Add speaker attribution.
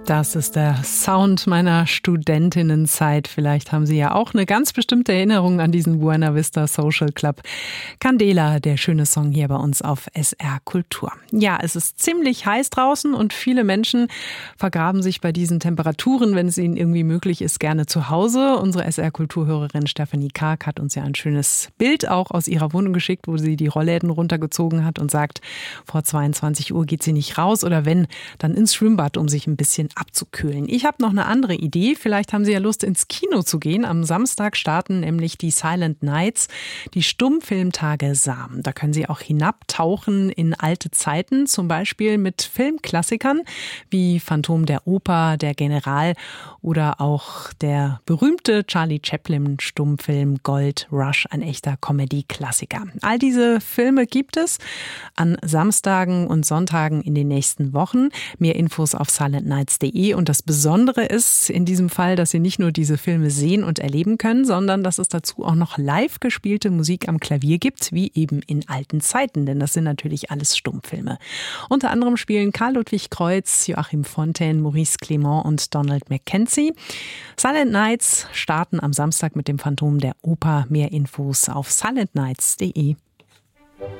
Speaker 1: Das ist der Sound meiner Studentinnenzeit. Vielleicht haben Sie ja auch eine ganz bestimmte Erinnerung an diesen Buena Vista Social Club. Candela, der schöne Song hier bei uns auf SR Kultur. Ja, es ist ziemlich heiß draußen und viele Menschen vergraben sich bei diesen Temperaturen, wenn es ihnen irgendwie möglich ist, gerne zu Hause. Unsere SR Kulturhörerin Stephanie Karg hat uns ja ein schönes Bild auch aus ihrer Wohnung geschickt, wo sie die Rollläden runtergezogen hat und sagt, vor 22 Uhr geht sie nicht raus oder wenn, dann ins Schwimmbad, um sich ein bisschen abzukühlen. Ich habe noch eine andere Idee. Vielleicht haben Sie ja Lust, ins Kino zu gehen. Am Samstag starten nämlich die Silent Nights, die Stummfilmtage Sam. Da können Sie auch hinabtauchen in alte Zeiten, zum Beispiel mit Filmklassikern wie Phantom der Oper, Der General oder auch der berühmte Charlie Chaplin Stummfilm Gold Rush, ein echter Comedy-Klassiker. All diese Filme gibt es an Samstagen und Sonntagen in den nächsten Wochen. Mehr Infos auf silentnights.de. Und das Besondere ist in diesem Fall, dass Sie nicht nur diese Filme sehen und erleben können, sondern dass es dazu auch noch live gespielte Musik am Klavier gibt, wie eben in alten Zeiten, denn das sind natürlich alles Stummfilme. Unter anderem spielen Karl Ludwig Kreutz, Joachim Fontaine, Maurice Clement und Donald Mackenzie. Silent Nights starten am Samstag mit dem Phantom der Oper. Mehr Infos auf silentnights.de.